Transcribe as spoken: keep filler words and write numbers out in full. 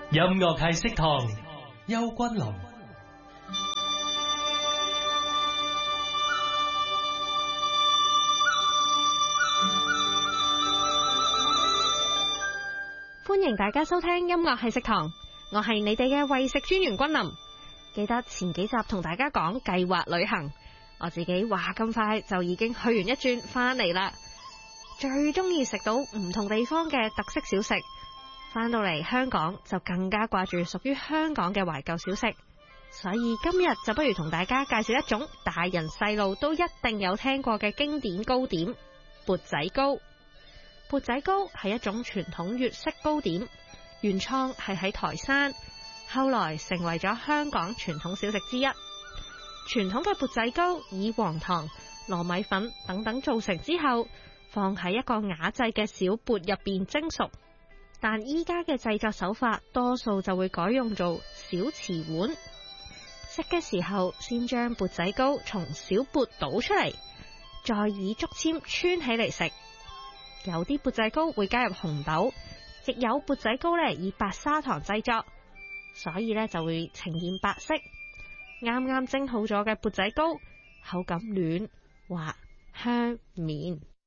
音樂係食堂，邱君林。 歡迎大家收聽音樂係食堂，我係你哋嘅餵食專員君林。記得前幾集同大家講計劃旅行，我自己話咁快就已經去完一轉翻嚟啦。最中意食到唔同地方嘅特色小食，翻到嚟香港就更加掛住屬於香港嘅懷舊小食。所以今日就不如同大家介紹一種大人細路都一定有聽過嘅經典糕點——缽仔糕。缽仔糕係一種傳統粵式糕點，原創係喺台山，後來成為咗香港傳統小食之一。傳統嘅缽仔糕以黃糖、糯米粉等等做成之後，放喺一個瓦製嘅小缽入邊蒸熟。但依家嘅製作手法多數就會改用做小瓷碗，食嘅時候先將缽仔糕從小缽倒出嚟，再以竹籤穿起嚟食。有啲缽仔糕會加入紅豆，亦有缽仔糕咧以白砂糖製作，所以咧就會呈現白色。啱啱蒸好咗嘅缽仔糕，口感嫩滑香綿。